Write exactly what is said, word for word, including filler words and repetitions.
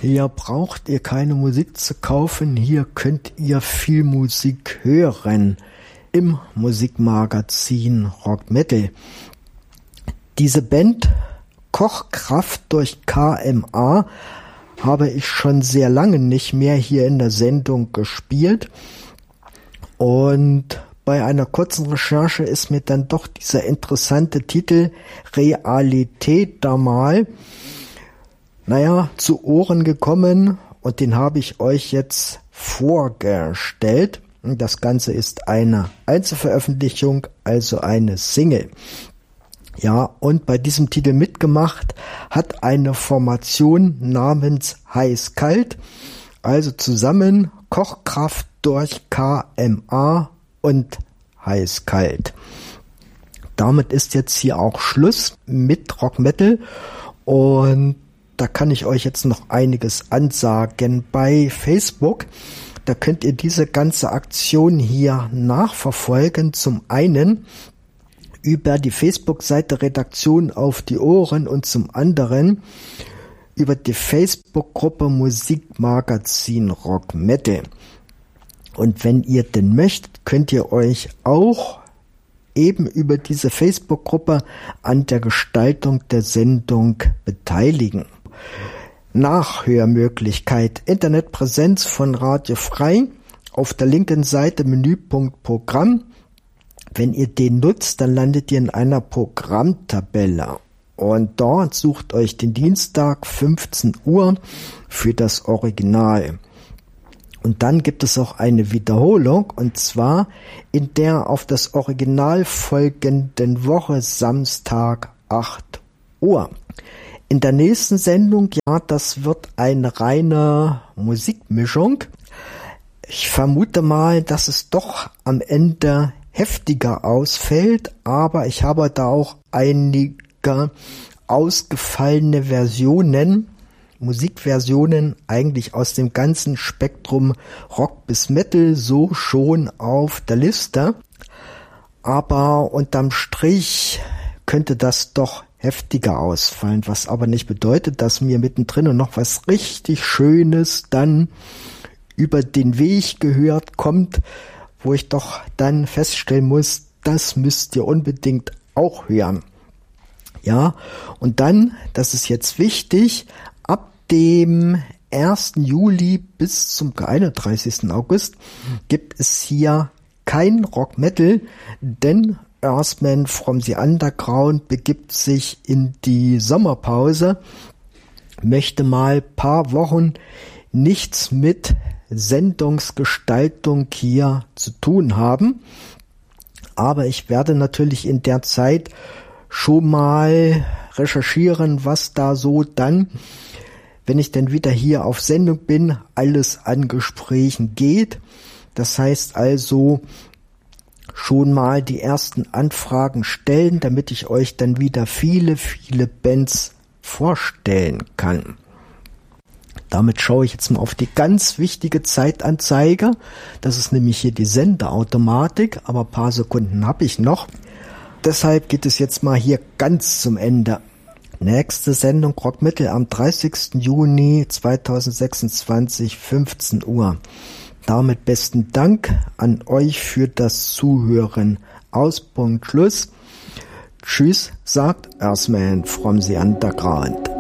Hier braucht ihr keine Musik zu kaufen, hier könnt ihr viel Musik hören im Musikmagazin Rock Metal. Diese Band Kochkraft durch K M A habe ich schon sehr lange nicht mehr hier in der Sendung gespielt und bei einer kurzen Recherche ist mir dann doch dieser interessante Titel Realität da mal naja, zu Ohren gekommen und den habe ich euch jetzt vorgestellt. Das Ganze ist eine Einzelveröffentlichung, also eine Single. Ja, und bei diesem Titel mitgemacht hat eine Formation namens Heiß-Kalt, also zusammen Kochkraft durch K M A und Heiß-Kalt. Damit ist jetzt hier auch Schluss mit Rock Metal und da kann ich euch jetzt noch einiges ansagen. Bei Facebook, da könnt ihr diese ganze Aktion hier nachverfolgen. Zum einen über die Facebook-Seite Redaktion auf die Ohren und zum anderen über die Facebook-Gruppe Musikmagazin Rock Metal. Und wenn ihr denn möchtet, könnt ihr euch auch eben über diese Facebook-Gruppe an der Gestaltung der Sendung beteiligen. Nachhörmöglichkeit, Internetpräsenz von Radio Frei auf der linken Seite Menüpunkt Programm. Wenn ihr den nutzt, dann landet ihr in einer Programmtabelle und dort sucht euch den Dienstag fünfzehn Uhr für das Original. Und dann gibt es auch eine Wiederholung und zwar in der auf das Original folgenden Woche Samstag acht Uhr. In der nächsten Sendung, ja, das wird eine reine Musikmischung. Ich vermute mal, dass es doch am Ende heftiger ausfällt, aber ich habe da auch einige ausgefallene Versionen, Musikversionen eigentlich aus dem ganzen Spektrum Rock bis Metal so schon auf der Liste. Aber unterm Strich könnte das doch heftiger ausfallen, was aber nicht bedeutet, dass mir mittendrin noch was richtig Schönes dann über den Weg gehört kommt, wo ich doch dann feststellen muss, das müsst ihr unbedingt auch hören. Ja, und dann, das ist jetzt wichtig, ab dem ersten Juli bis zum einunddreißigsten August gibt es hier kein Rock Metal, denn Earthman from the Underground begibt sich in die Sommerpause, möchte mal paar Wochen nichts mit Sendungsgestaltung hier zu tun haben, aber ich werde natürlich in der Zeit schon mal recherchieren, was da so dann, wenn ich dann wieder hier auf Sendung bin, alles an Gesprächen geht. Das heißt also, schon mal die ersten Anfragen stellen, damit ich euch dann wieder viele, viele Bands vorstellen kann. Damit schaue ich jetzt mal auf die ganz wichtige Zeitanzeige. Das ist nämlich hier die Sendeautomatik, aber ein paar Sekunden habe ich noch. Deshalb geht es jetzt mal hier ganz zum Ende. Nächste Sendung Rock Metal am dreißigsten Juni zweitausendsechsundzwanzig, fünfzehn Uhr. Damit besten Dank an euch für das Zuhören. Aus Punkt Schluss. Tschüss, sagt Earthman from the Underground.